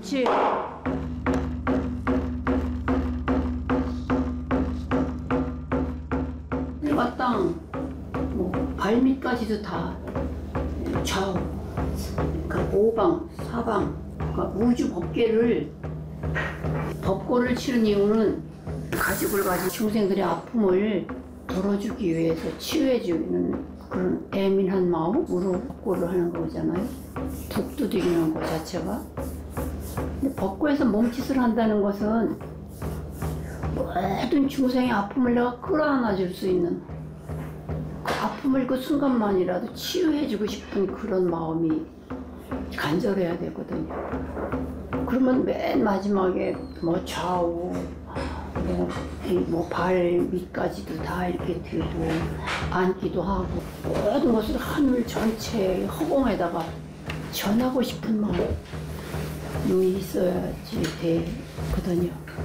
그렇지. 마땅 뭐 발밑까지도 다 좌우, 그러니까 오방, 사방, 그러니까 우주 법계를 법고를 치는 이유는 가족을 가진 중생들의 아픔을 덜어주기 위해서 치유해주는 그런 애민한 마음으로 법고를 하는 거잖아요. 북두들이는 것 자체가. 근데 법고에서 몸짓을 한다는 것은 모든 중생의 아픔을 내가 끌어안아 줄 수 있는, 그 아픔을 그 순간만이라도 치유해주고 싶은 그런 마음이 간절해야 되거든요. 그러면 맨 마지막에 뭐 좌우, 뭐 발 밑까지도 다 이렇게 들고 앉기도 하고 모든 것을 하늘 전체 허공에다가 전하고 싶은 마음이 있어야지 되거든요.